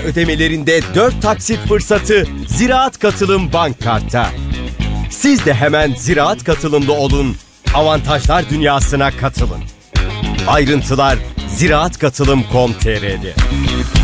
ödemelerinde 4 taksit fırsatı Ziraat Katılım Bank Kart'ta. Siz de hemen Ziraat Katılım'da olun, avantajlar dünyasına katılın. Ayrıntılar ziraatkatılım.com.tr'de.